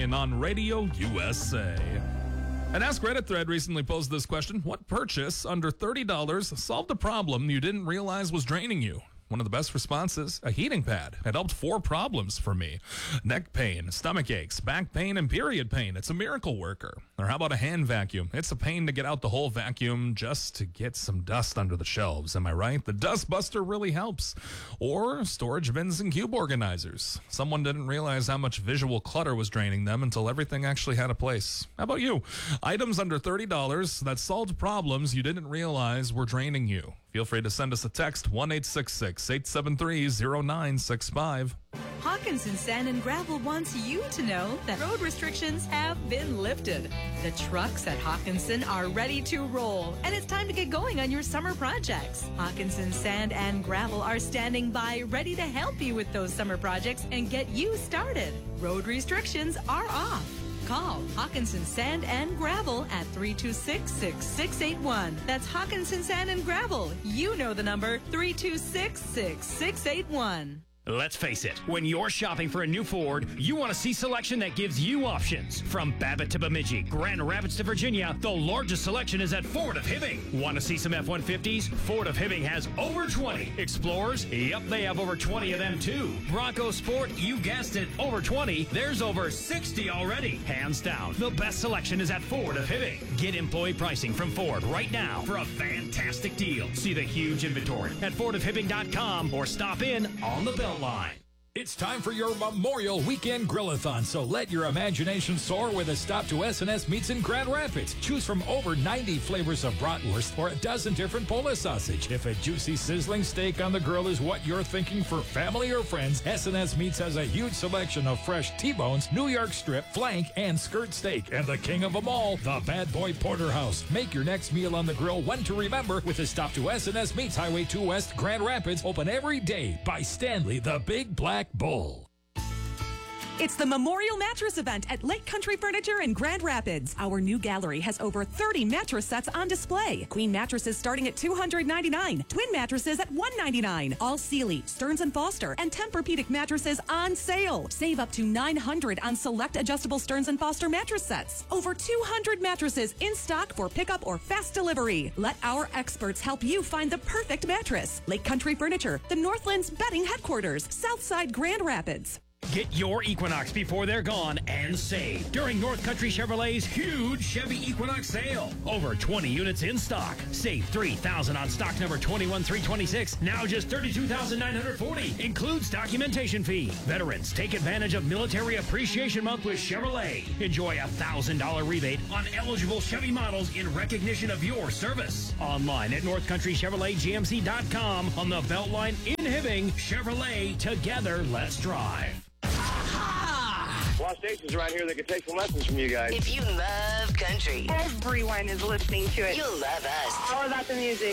Station on Radio USA. An Ask Reddit thread recently posed this question: what purchase under $30 solved a problem you didn't realize was draining you? One of the best responses, a heating pad. It helped 4 problems for me: neck pain, stomach aches, back pain, and period pain. It's a miracle worker. Or how about a hand vacuum? It's a pain to get out the whole vacuum just to get some dust under the shelves. Am I right? The Dust Buster really helps. Or storage bins and cube organizers. Someone didn't realize how much visual clutter was draining them until everything actually had a place. How about you? Items under $30 that solved problems you didn't realize were draining you. Feel free to send us a text, 1-866-873-0965. Hawkinson Sand and Gravel wants you to know that road restrictions have been lifted. The trucks at Hawkinson are ready to roll, and it's time to get going on your summer projects. Hawkinson Sand and Gravel are standing by, ready to help you with those summer projects and get you started. Road restrictions are off. Call Hawkinson Sand and Gravel at 326-6681. That's Hawkinson Sand and Gravel. You know the number, 326-6681. Let's face it, when you're shopping for a new Ford, you want to see selection that gives you options. From Babbitt to Bemidji, Grand Rapids to Virginia, the largest selection is at Ford of Hibbing. Want to see some F-150s? Ford of Hibbing has over 20. Explorers? Yep, they have over 20 of them too. Bronco Sport? You guessed it, over 20. There's over 60 already. Hands down, the best selection is at Ford of Hibbing. Get employee pricing from Ford right now for a fantastic deal. See the huge inventory at fordofhibbing.com or stop in on the Beltline. It's time for your Memorial Weekend Grillathon, so let your imagination soar with a stop to S&S Meats in Grand Rapids. Choose from over 90 flavors of bratwurst or a dozen different Polish sausage. If a juicy sizzling steak on the grill is what you're thinking for family or friends, S&S Meats has a huge selection of fresh T-bones, New York strip, flank, and skirt steak. And the king of them all, the Bad Boy Porterhouse. Make your next meal on the grill one to remember with a stop to S&S Meats, Highway 2 West, Grand Rapids, open every day by Stanley, the Big Black Bull. It's the Memorial Mattress Event at Lake Country Furniture in Grand Rapids. Our new gallery has over 30 mattress sets on display. Queen mattresses starting at $299. Twin mattresses at $199. All Sealy, Stearns & Foster, and Tempur-Pedic mattresses on sale. Save up to $900 on select adjustable Stearns & Foster mattress sets. Over 200 mattresses in stock for pickup or fast delivery. Let our experts help you find the perfect mattress. Lake Country Furniture, the Northlands bedding headquarters, Southside Grand Rapids. Get your Equinox before they're gone and save during North Country Chevrolet's huge Chevy Equinox sale. Over 20 units in stock. Save $3,000 on stock number 21326. Now just $32,940. Includes documentation fee. Veterans, take advantage of Military Appreciation Month with Chevrolet. Enjoy a $1,000 rebate on eligible Chevy models in recognition of your service. Online at NorthCountryChevroletGMC.com on the Beltline in Hibbing. Chevrolet, together, let's drive. A lot of stations around here that could take some lessons from you guys. If you love country, everyone is listening to it. you'll love us. All about the music.